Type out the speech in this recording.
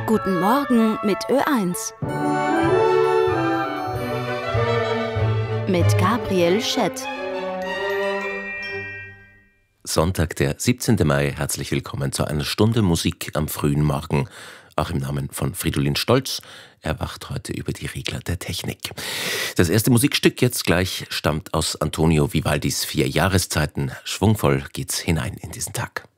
Guten Morgen mit Ö1. Mit Gabriel Schett. Sonntag, der 17. Mai. Herzlich willkommen zu einer Stunde Musik am frühen Morgen. Auch im Namen von Fridolin Stolz. Er wacht heute über die Regler der Technik. Das erste Musikstück jetzt gleich stammt aus Antonio Vivaldis 4 Jahreszeiten. Schwungvoll geht's hinein in diesen Tag.